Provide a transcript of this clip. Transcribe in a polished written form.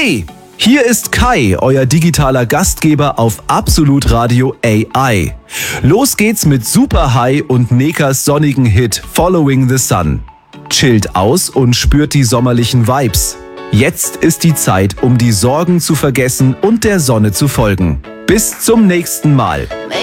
Hey! Hier ist Kai, euer digitaler Gastgeber auf Absolut Radio AI. Los geht's mit Super High und Nekas sonnigen Hit Following the Sun. Chillt aus und spürt die sommerlichen Vibes. Jetzt ist die Zeit, um die Sorgen zu vergessen und der Sonne zu folgen. Bis zum nächsten Mal.